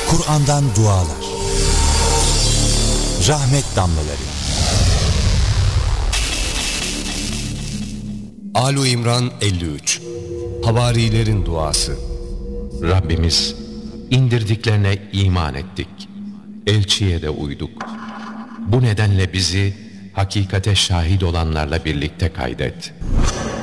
Kur'an'dan dualar, rahmet damlaları. Âl-i-İmran 53. Havarilerin duası. Rabbimiz, indirdiklerine iman ettik, elçiye de uyduk. Bu nedenle bizi hakikate şahit olanlarla birlikte kaydet.